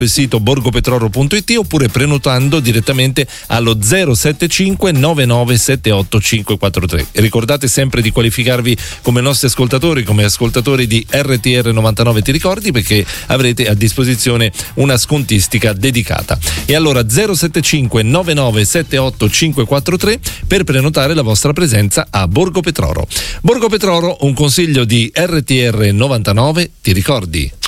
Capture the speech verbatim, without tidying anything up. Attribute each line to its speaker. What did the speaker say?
Speaker 1: il sito borgopetroro punto it oppure prenotando direttamente allo zero sette cinque nove nove sette otto cinque quattro tre. E ricordate sempre di qualificarvi come nostri ascoltatori, come ascoltatori di R T R novantanove Ti ricordi, perché avrete a disposizione una scontistica dedicata. E allora zero sette cinque nove nove sette otto cinque quattro tre per prenotare la vostra presenza a Borgo Petroro. Borgo Petroro, un consiglio di R T R novantanove Ti ricordi.